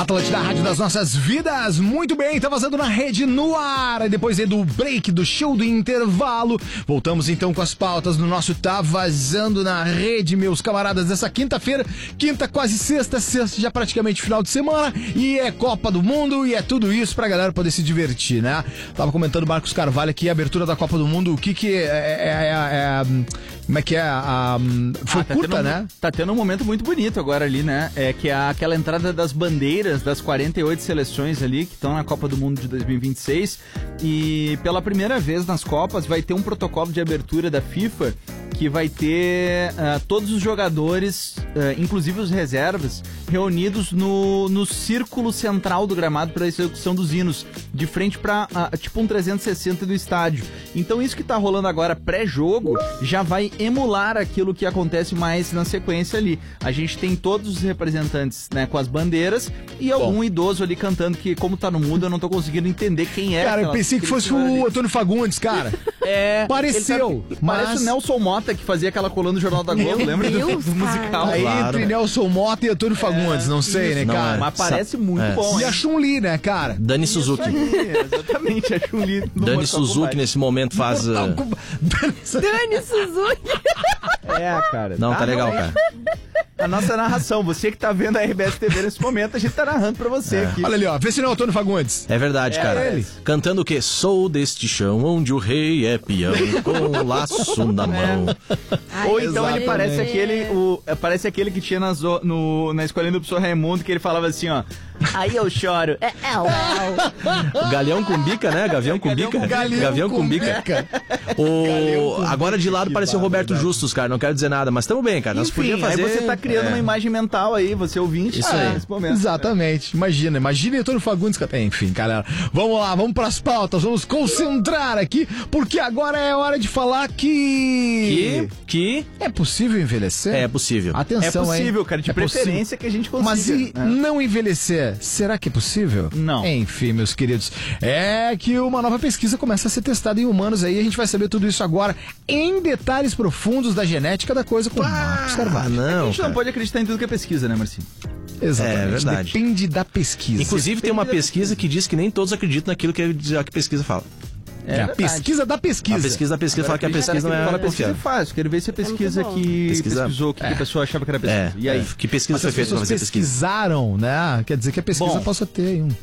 Atlântida, a rádio das nossas vidas. Muito bem, tá vazando na rede no ar. E depois do break, do show do intervalo, voltamos então com as pautas do nosso Tá Vazando na Rede, meus camaradas, dessa quinta-feira. Quinta, quase sexta já praticamente final de semana. E é Copa do Mundo e é tudo isso pra galera poder se divertir, né? Tava comentando o Marcos Carvalho aqui, a abertura da Copa do Mundo, o que como é que é? Foi curta, né? Tá tendo um momento muito bonito agora ali, né? É que é aquela entrada das bandeiras das 48 seleções ali que estão na Copa do Mundo de 2026. E pela primeira vez nas Copas vai ter um protocolo de abertura da FIFA que vai ter todos os jogadores, inclusive os reservas, reunidos no círculo central do gramado para a execução dos hinos, de frente para tipo um 360 do estádio. Então isso que tá rolando agora pré-jogo já vai emular aquilo que acontece mais na sequência ali. A gente tem todos os representantes, né, com as bandeiras e algum idoso ali cantando que, como tá no mudo, eu não tô conseguindo entender quem é. Cara, eu pensei que fosse o Antônio Fagundes, cara. Pareceu. Parece o Nelson Mota, que fazia aquela coluna do Jornal da Globo, lembra do musical? Aí entre Nelson Mota e Antônio Fagundes, não sei, né, cara? Mas parece muito bom. E a Chun-Li, né, cara? Dani Suzuki. Exatamente, a Chun-Li. Dani Suzuki nesse momento faz... Dani Suzuki. Cara. Não, tá legal, cara. A nossa narração, você que tá vendo a RBS TV nesse momento, a gente tá narrando pra você aqui. Olha ali, ó, vê se não é o Antônio Fagundes. É verdade, cara. Ele. Cantando o quê? Sou deste chão onde o rei é peão, com o laço na mão. Ou então ele parece aquele que tinha na escolinha do professor Raimundo, que ele falava assim, ó. Aí eu choro. Galeão com bica, né? Gavião com bica. Gavião com bica. Agora de lado pareceu o Roberto Justus, cara. Não quero dizer nada, mas tamo bem, cara. Nós podíamos fazer... Aí você tá criando uma imagem mental aí, você ouvinte. Isso aí. Nesse momento. Exatamente. Imagina Antônio Fagundes. Enfim, galera. Vamos lá, vamos pras pautas. Vamos concentrar aqui, porque agora é hora de falar que é possível envelhecer? É possível. Atenção, é possível, hein? Cara. De preferência que a gente consiga. Mas e não envelhecer? Será que é possível? Não. Enfim, meus queridos, é que uma nova pesquisa começa a ser testada em humanos aí. A gente vai saber tudo isso agora em detalhes profundos da genética da coisa com o Marcos Carvalho. Não, a gente não pode acreditar em tudo que é pesquisa, né, Marcinho? Exatamente. É verdade. Depende da pesquisa. Inclusive tem uma pesquisa que diz que nem todos acreditam naquilo que a pesquisa fala. É a pesquisa da pesquisa. A pesquisa da pesquisa fala que a pesquisa não é pesquisa fácil. Quero ver se a pesquisa que pesquisou que a pessoa achava que era pesquisa. E aí? Que pesquisa foi feita pra fazer pesquisa? Pesquisaram, né? Quer dizer que a pesquisa possa ter aí